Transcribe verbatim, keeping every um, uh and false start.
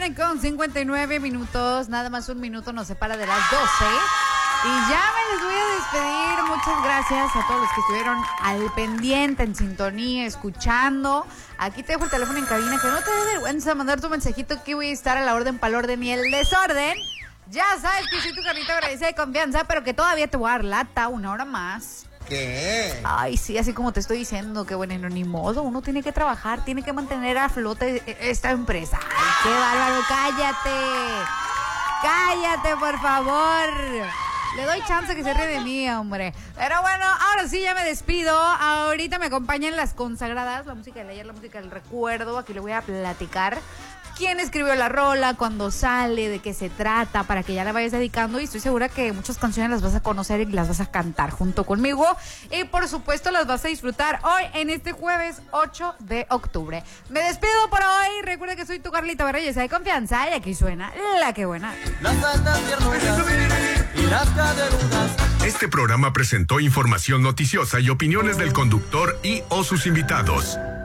mañana con cincuenta y nueve minutos. Nada más un minuto nos separa de las doce. Y ya me les voy a despedir. Muchas gracias a todos los que estuvieron al pendiente, en sintonía, escuchando. Aquí te dejo el teléfono en cabina. Que no te dé vergüenza mandar tu mensajito, que voy a estar a la orden para el orden y el desorden. Ya sabes que soy tu carnita agradecida de confianza, pero que todavía te voy a dar lata una hora más. ¿Qué? Ay, sí, así como te estoy diciendo, que bueno, no, ni modo, uno tiene que trabajar, tiene que mantener a flote esta empresa. Ay, qué bárbaro, cállate, cállate, por favor. Le doy chance que se ríe de mí, hombre. Pero bueno, ahora sí ya me despido. Ahorita me acompañan las consagradas, la música del ayer, la música del recuerdo. Aquí le voy a platicar quién escribió la rola, cuándo sale, de qué se trata, para que ya la vayas dedicando. Y estoy segura que muchas canciones las vas a conocer y las vas a cantar junto conmigo. Y por supuesto las vas a disfrutar hoy en este jueves ocho de octubre. Me despido por hoy. Recuerda que soy tu Carlita Reyes de confianza y aquí suena La Que Buena. Este programa presentó información noticiosa y opiniones del conductor y o sus invitados.